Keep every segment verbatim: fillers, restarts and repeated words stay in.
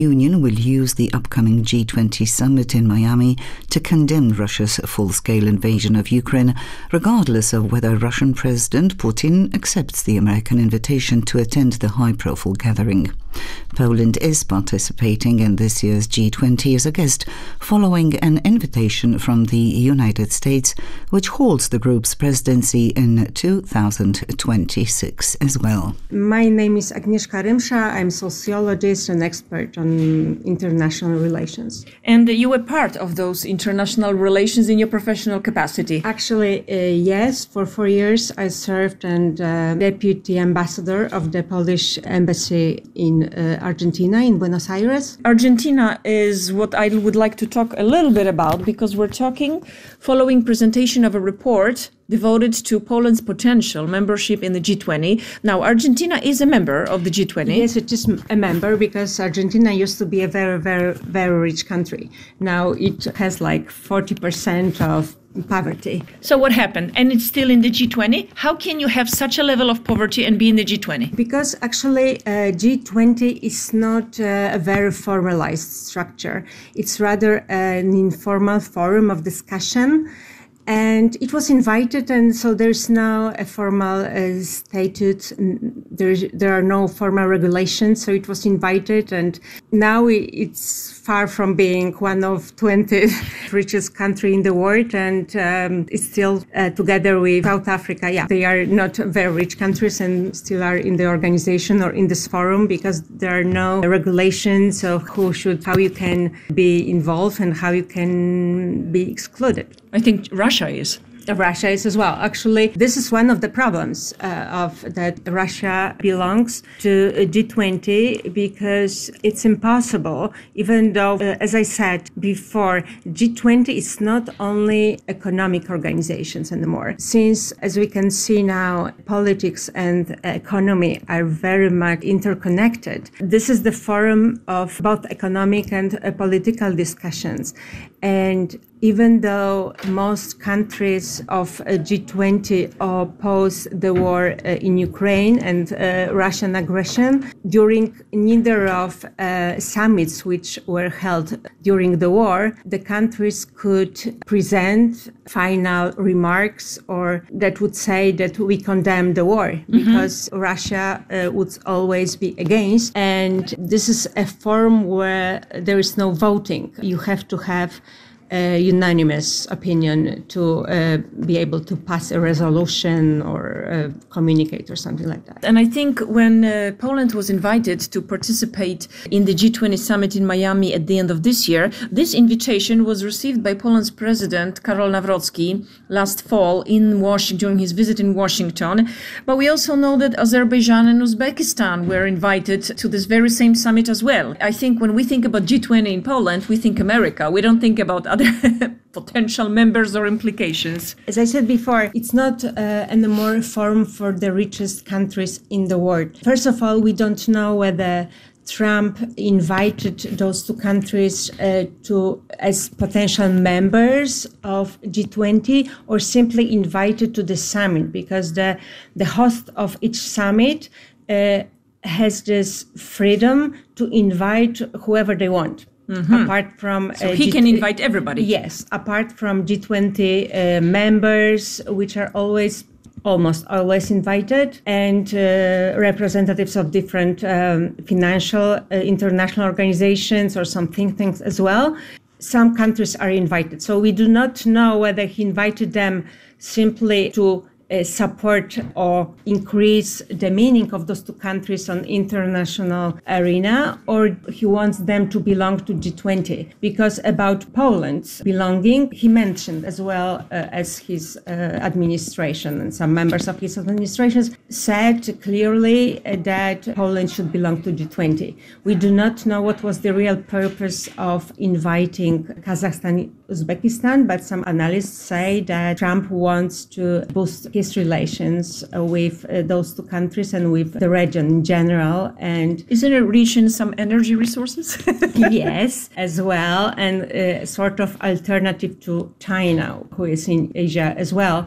Union will use the upcoming G twenty summit in Miami to condemn Russia's full-scale invasion of Ukraine, regardless of whether Russian President Putin accepts the American invitation to attend the high-profile gathering. Poland is participating in this year's G twenty as a guest, following an invitation from the United States, which holds the group's presidency in two thousand twenty-six as well. My name is Agnieszka Rymsza. I'm a sociologist and expert on international relations. And you were part of those international relations in your professional capacity? Actually, uh, yes. For four years, I served as uh, deputy ambassador of the Polish embassy in uh, Argentina, in Buenos Aires. Argentina is what I would like to talk a little bit about, because we're talking following presentation of a report devoted to Poland's potential membership in the G twenty. Now, Argentina is a member of the G twenty. Yes, it is a member, because Argentina used to be a very, very, very rich country. Now it has like forty percent of poverty. So what happened? And it's still in the G twenty? How can you have such a level of poverty and be in the G twenty? Because actually uh, G twenty is not uh, a very formalized structure. It's rather an informal forum of discussion. And it was invited, and so there's now a formal uh, statute. There, there are no formal regulations, so it was invited, and now it's far from being one of twenty richest country in the world, and um, it's still uh, together with South Africa. Yeah, they are not very rich countries and still are in the organization or in this forum, because there are no regulations of who should, how you can be involved and how you can be excluded. I think Russia is. Russia is as well. Actually, this is one of the problems uh, of that Russia belongs to G twenty, because it's impossible, even though, uh, as I said before, G twenty is not only economic organizations anymore. Since, as we can see now, politics and economy are very much interconnected. This is the forum of both economic and uh, political discussions. And even though most countries of uh, G twenty oppose the war uh, in Ukraine and uh, Russian aggression, during neither of uh, summits which were held during the war, the countries could present final remarks or that would say that we condemn the war, mm-hmm. because Russia uh, would always be against. And this is a forum where there is no voting. You have to have a unanimous opinion to uh, be able to pass a resolution or uh, communicate or something like that. And I think when uh, Poland was invited to participate in the G twenty summit in Miami at the end of this year, this invitation was received by Poland's president, Karol Nawrocki, last fall in Washington, during his visit in Washington. But we also know that Azerbaijan and Uzbekistan were invited to this very same summit as well. I think when we think about G twenty in Poland, we think America. We don't think about other potential members or implications. As I said before, it's not uh, anymore a forum for the richest countries in the world. First of all, we don't know whether Trump invited those two countries uh, to as potential members of G twenty or simply invited to the summit, because the, the host of each summit uh, has this freedom to invite whoever they want. Mm-hmm. Apart from so uh, he G- can invite everybody. Yes, apart from G twenty uh, members, which are always, almost always invited, and uh, representatives of different um, financial uh, international organizations or some think tanks as well. Some countries are invited, so we do not know whether he invited them simply to Uh, support or increase the meaning of those two countries on international arena, or he wants them to belong to G twenty. Because about Poland's belonging, he mentioned as well uh, as his uh, administration and some members of his administrations said clearly uh, that Poland should belong to G twenty. We do not know what was the real purpose of inviting Kazakhstan, Uzbekistan, but some analysts say that Trump wants to boost his relations uh, with uh, those two countries and with the region in general. And isn't it rich in some energy resources? Yes, as well, and a sort of alternative to China, who is in Asia as well.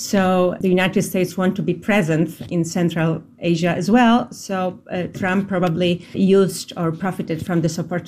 So the United States want to be present in Central Asia as well. So uh, Trump probably used or profited from this opportunity